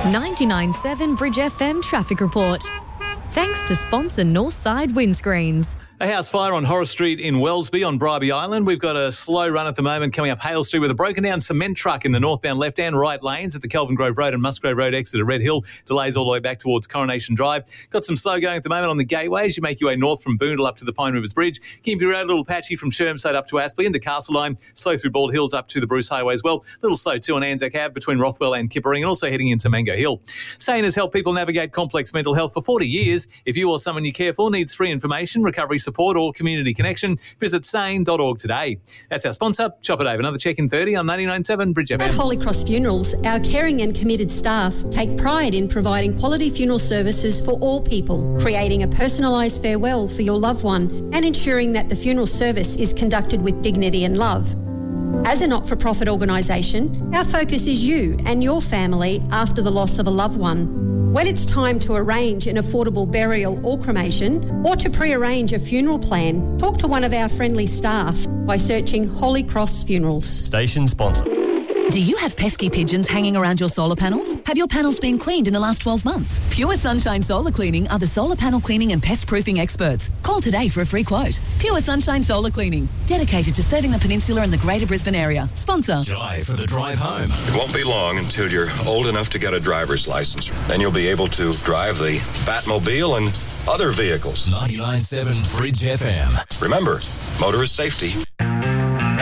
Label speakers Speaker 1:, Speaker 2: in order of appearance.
Speaker 1: 99.7 Bridge FM traffic report. Thanks to sponsor Northside Windscreens.
Speaker 2: A house fire on Horace Street in Wellesby on Bribie Island. We've got a slow run at the moment coming up Hale Street with a broken down cement truck in the northbound left and right lanes at the Kelvin Grove Road and Musgrave Road exit at Red Hill. Delays all the way back towards Coronation Drive. Got some slow going at the moment on the gateways. You make your way north from Boondall up to the Pine Rivers Bridge. Keep your road a little patchy from Chermside up to Aspley into Castleline. Slow through Bald Hills up to the Bruce Highway as well. Little slow too on Anzac Ave between Rothwell and Kippering and also heading into Mango Hill. SANE has helped people navigate complex mental health for 40 years. If you or someone you care for needs free information, recovery support or community connection, visit sane.org today. That's our sponsor. Chop it over. Another check in 30 on 99.7 Bridge FM.
Speaker 3: At Holy Cross Funerals, our caring and committed staff take pride in providing quality funeral services for all people, creating a personalised farewell for your loved one and ensuring that the funeral service is conducted with dignity and love. As a not-for-profit organisation, our focus is you and your family after the loss of a loved one. When it's time to arrange an affordable burial or cremation, or to pre-arrange a funeral plan, talk to one of our friendly staff by searching Holy Cross Funerals.
Speaker 4: Station sponsor.
Speaker 5: Do you have pesky pigeons hanging around your solar panels? Have your panels been cleaned in the last 12 months? Pure Sunshine Solar Cleaning are the solar panel cleaning and pest proofing experts. Call today for a free quote. Pure Sunshine Solar Cleaning, dedicated to serving the peninsula and the Greater Brisbane area. Sponsor.
Speaker 4: Drive for the drive home.
Speaker 6: It won't be long until you're old enough to get a driver's license. Then you'll be able to drive the Batmobile and other vehicles.
Speaker 4: 99.7 Bridge FM.
Speaker 6: Remember, motorist safety